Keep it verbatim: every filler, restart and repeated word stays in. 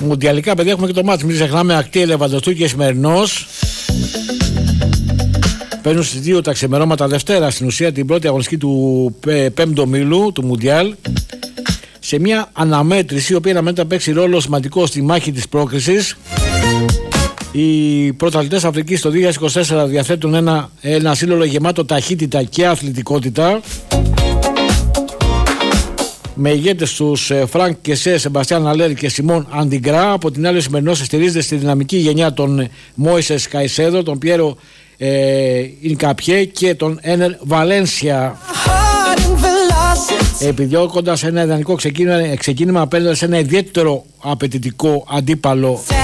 Μουντιαλικά, παιδιά, έχουμε και το μάτς. Μην ξεχνάμε, Ακτή, Λεβαντοστού και Σημερινός. Παίρνουν στις δύο τα ξημερώματα Δευτέρα, στην ουσία την πρώτη αγωνιστική του πέμπτου ομίλου του Μουντιάλ. Σε μια αναμέτρηση, η οποία αναμένεται να παίξει ρόλο σημαντικό στη μάχη της πρόκρισης. Οι πρωταθλητές Αφρικής το δύο χιλιάδες είκοσι τέσσερα διαθέτουν ένα, ένα σύνολο γεμάτο ταχύτητα και αθλητικότητα, με ηγέτες τους Φρανκ Κεσέ, Σεμπαστιάν Αλέρ και Σιμών Αντιγκρά. Από την άλλη, ο Σημερινός στηρίζεται στη δυναμική γενιά των Μόισες Καϊσέδο, τον Πιέρο ε, Ινκαπιέ και τον Ένερ Βαλένσια, επιδιώκοντας ένα ιδανικό ξεκίνημα, ξεκίνημα απέναντι σε ένα ιδιαίτερο απαιτητικό αντίπαλο